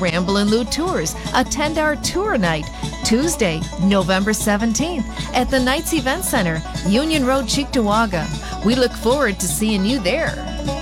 Ramble and Loot Tours, attend our tour night Tuesday, November 17th at the Knights Event Center, Union Road, Cheektowaga. We look forward to seeing you there.